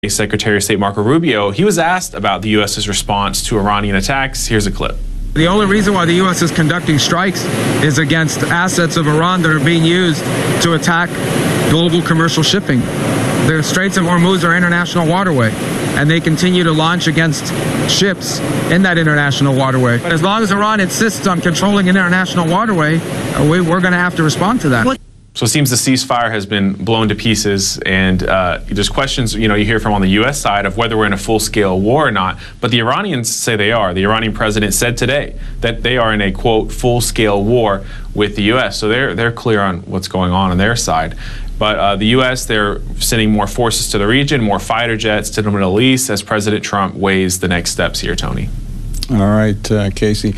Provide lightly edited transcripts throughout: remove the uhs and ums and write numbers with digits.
Secretary of State Marco Rubio, he was asked about the U.S.'s response to Iranian attacks. Here's a clip. The only reason why the U.S. is conducting strikes is against assets of Iran that are being used to attack global commercial shipping. The Straits of Hormuz are international waterway, and they continue to launch against ships in that international waterway. But as long as Iran insists on controlling an international waterway, we're going to have to respond to that. So it seems the ceasefire has been blown to pieces, and there's questions, you hear from on the U.S. side of whether we're in a full-scale war or not. But the Iranians say they are. The Iranian president said today that they are in a, quote, full-scale war with the U.S. So they're clear on what's going on their side. But the U.S., they're sending more forces to the region, more fighter jets to the Middle East as President Trump weighs the next steps here, Tony. All right, Casey.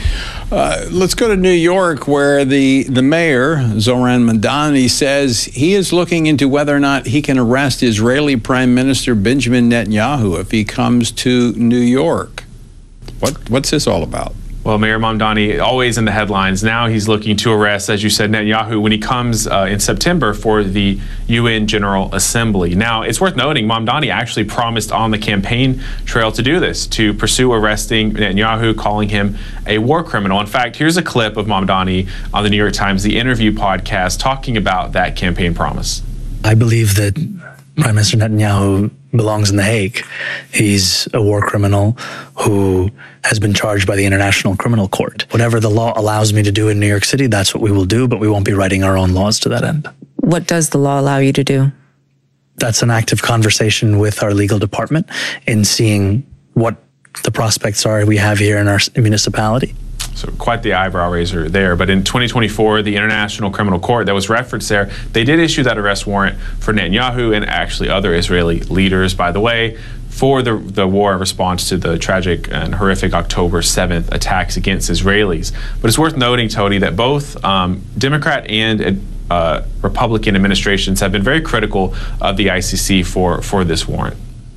Let's go to New York, where the mayor, Zoran Mamdani, says he is looking into whether or not he can arrest Israeli Prime Minister Benjamin Netanyahu if he comes to New York. What's this all about? Well, Mayor Mamdani, always in the headlines. Now he's looking to arrest, as you said, Netanyahu when he comes in September for the UN General Assembly. Now, it's worth noting Mamdani actually promised on the campaign trail to do this, to pursue arresting Netanyahu, calling him a war criminal. In fact, here's a clip of Mamdani on the New York Times, The Interview podcast, talking about that campaign promise. I believe that Prime Minister Netanyahu belongs in The Hague. He's a war criminal who has been charged by the International Criminal Court. Whatever the law allows me to do in New York City, that's what we will do, but we won't be writing our own laws to that end. What does the law allow you to do? That's an active conversation with our legal department in seeing what the prospects are we have here in our municipality. So quite the eyebrow raiser there. But in 2024, the International Criminal Court that was referenced there, they did issue that arrest warrant for Netanyahu and actually other Israeli leaders, by the way, for the war in response to the tragic and horrific October 7th attacks against Israelis. But it's worth noting, Tony, that both Democrat and Republican administrations have been very critical of the ICC for this warrant.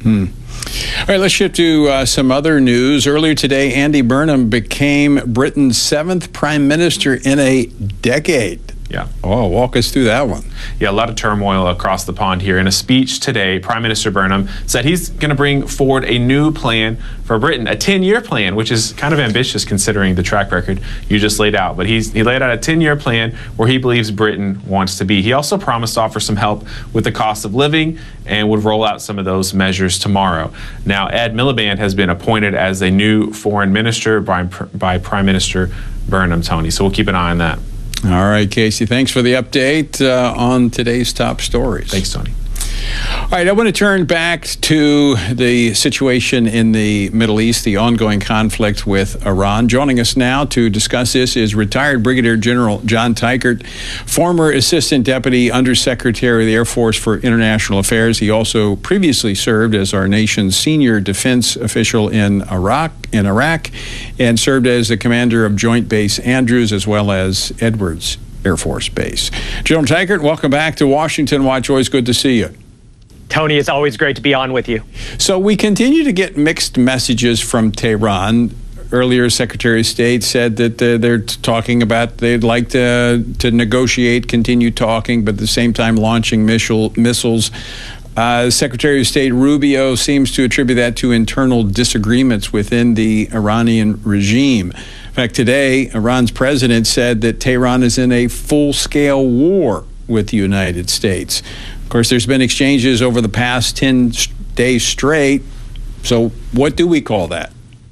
All right, let's shift to some other news. Earlier today, Andy Burnham became Britain's 7th prime minister in a decade. Yeah. Oh, walk us through that one. Yeah, a lot of turmoil across the pond here. In a speech today, Prime Minister Burnham said he's going to bring forward a new plan for Britain, a 10-year plan, which is kind of ambitious considering the track record you just laid out. But he laid out a 10-year plan where he believes Britain wants to be. He also promised to offer some help with the cost of living and would roll out some of those measures tomorrow. Now, Ed Miliband has been appointed as a new foreign minister by Prime Minister Burnham, Tony. So we'll keep an eye on that. All right, Casey, thanks for the update on today's top stories. Thanks, Tony. All right, I want to turn back to the situation in the Middle East, the ongoing conflict with Iran. Joining us now to discuss this is retired Brigadier General John Teichert, former Assistant Deputy Undersecretary of the Air Force for International Affairs. He also previously served as our nation's senior defense official in Iraq, and served as the commander of Joint Base Andrews as well as Edwards Air Force Base. General Teichert, welcome back to Washington Watch. Always good to see you. Tony, it's always great to be on with you. So we continue to get mixed messages from Tehran. Earlier, Secretary of State said that they're talking about they'd like to negotiate, continue talking, but at the same time launching missiles. Secretary of State Rubio seems to attribute that to internal disagreements within the Iranian regime. In fact, today, Iran's president said that Tehran is in a full-scale war with the United States. Of course, there's been exchanges over the past 10 days straight. So what do we call that?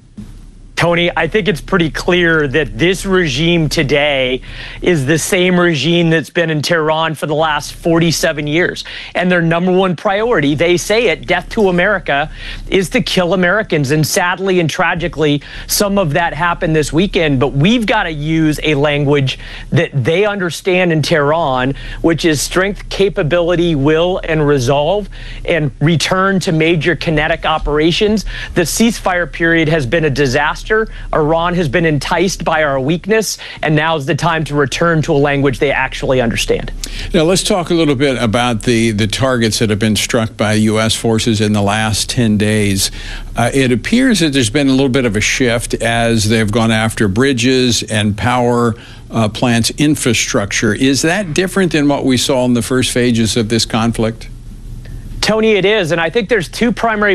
Tony, I think it's pretty clear that this regime today is the same regime that's been in Tehran for the last 47 years. And their number one priority, they say it, death to America, is to kill Americans. And sadly and tragically, some of that happened this weekend. But we've got to use a language that they understand in Tehran, which is strength, capability, will, and resolve, and return to major kinetic operations. The ceasefire period has been a disaster. Iran has been enticed by our weakness, and now's the time to return to a language they actually understand. Now, let's talk a little bit about the targets that have been struck by U.S. forces in the last 10 days. It appears that there's been a little bit of a shift as they've gone after bridges and power plants infrastructure. Is that different than what we saw in the first phases of this conflict? Tony, it is. And I think there's two primary